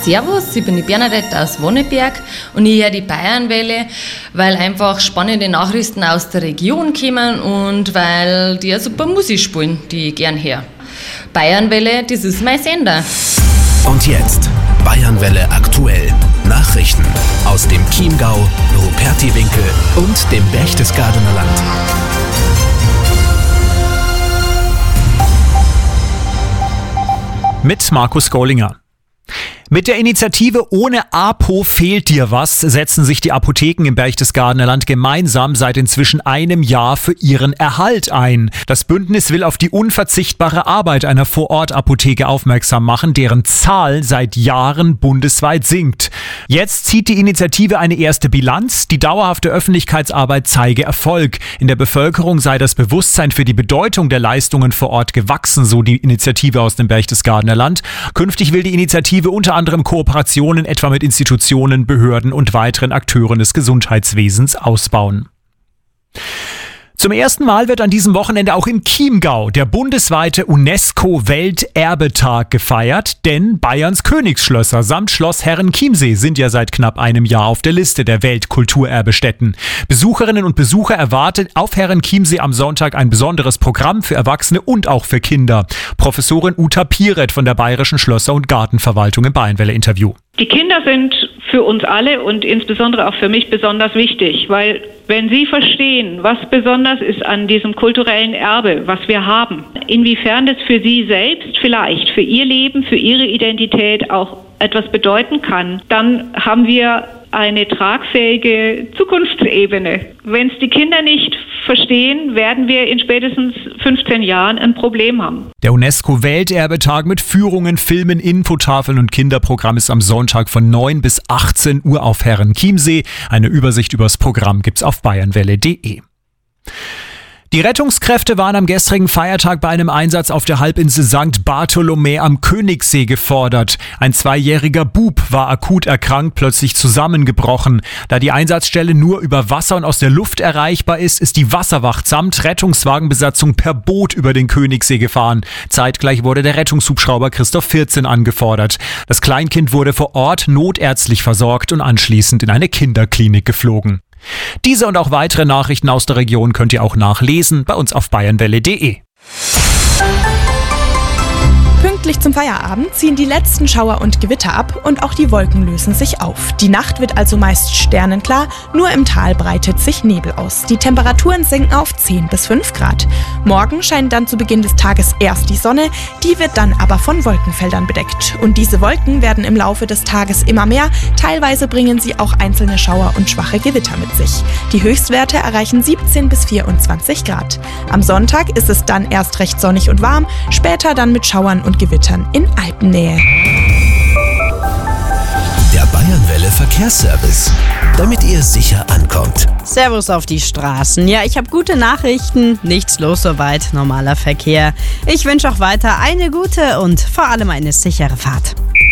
Servus, ich bin die Bernadette aus Wonneberg und ich höre die Bayernwelle, weil einfach spannende Nachrichten aus der Region kommen und weil die ja super Musik spielen, die ich gern höre. Bayernwelle, das ist mein Sender. Und jetzt Bayernwelle aktuell. Nachrichten aus dem Chiemgau, Rupertiwinkel und dem Berchtesgadener Land. Mit Markus Gollinger. Mit der Initiative Ohne Apo fehlt dir was setzen sich die Apotheken im Berchtesgadener Land gemeinsam seit inzwischen einem Jahr für ihren Erhalt ein. Das Bündnis will auf die unverzichtbare Arbeit einer Vorortapotheke aufmerksam machen, deren Zahl seit Jahren bundesweit sinkt. Jetzt zieht die Initiative eine erste Bilanz. Die dauerhafte Öffentlichkeitsarbeit zeige Erfolg. In der Bevölkerung sei das Bewusstsein für die Bedeutung der Leistungen vor Ort gewachsen, so die Initiative aus dem Berchtesgadener Land. Künftig will die Initiative unter anderem Kooperationen etwa mit Institutionen, Behörden und weiteren Akteuren des Gesundheitswesens ausbauen. Zum ersten Mal wird an diesem Wochenende auch im Chiemgau der bundesweite UNESCO-Welterbetag gefeiert, denn Bayerns Königsschlösser samt Schloss Herrenchiemsee sind ja seit knapp einem Jahr auf der Liste der Weltkulturerbestätten. Besucherinnen und Besucher erwartet auf Herrenchiemsee am Sonntag ein besonderes Programm für Erwachsene und auch für Kinder. Professorin Uta Piret von der Bayerischen Schlösser- und Gartenverwaltung im Bayernwelle-Interview. Die Kinder sind für uns alle und insbesondere auch für mich besonders wichtig, weil wenn sie verstehen, was besonders ist an diesem kulturellen Erbe, was wir haben, inwiefern das für sie selbst vielleicht, für ihr Leben, für ihre Identität auch etwas bedeuten kann, dann haben wir eine tragfähige Zukunftsebene. Wenn es die Kinder nicht verstehen, werden wir in spätestens 15 Jahren ein Problem haben. Der UNESCO-Welterbetag mit Führungen, Filmen, Infotafeln und Kinderprogramm ist am Sonntag von 9 bis 18 Uhr auf Herrenchiemsee. Eine Übersicht über das Programm gibt's auf bayernwelle.de. Die Rettungskräfte waren am gestrigen Feiertag bei einem Einsatz auf der Halbinsel St. Bartholomä am Königssee gefordert. Ein 2-jähriger Bub war akut erkrankt, plötzlich zusammengebrochen. Da die Einsatzstelle nur über Wasser und aus der Luft erreichbar ist, ist die Wasserwacht samt Rettungswagenbesatzung per Boot über den Königssee gefahren. Zeitgleich wurde der Rettungshubschrauber Christoph 14 angefordert. Das Kleinkind wurde vor Ort notärztlich versorgt und anschließend in eine Kinderklinik geflogen. Diese und auch weitere Nachrichten aus der Region könnt ihr auch nachlesen bei uns auf bayernwelle.de. Pünktlich zum Feierabend ziehen die letzten Schauer und Gewitter ab und auch die Wolken lösen sich auf. Die Nacht wird also meist sternenklar, nur im Tal breitet sich Nebel aus. Die Temperaturen sinken auf 10 bis 5 Grad. Morgen scheint dann zu Beginn des Tages erst die Sonne, die wird dann aber von Wolkenfeldern bedeckt. Und diese Wolken werden im Laufe des Tages immer mehr, teilweise bringen sie auch einzelne Schauer und schwache Gewitter mit sich. Die Höchstwerte erreichen 17 bis 24 Grad. Am Sonntag ist es dann erst recht sonnig und warm, später dann mit Schauern und Gewittern in Alpennähe. Der Bayernwelle Verkehrsservice, damit ihr sicher ankommt. Servus auf die Straßen. Ja, ich habe gute Nachrichten. Nichts los soweit. Normaler Verkehr. Ich wünsche auch weiter eine gute und vor allem eine sichere Fahrt.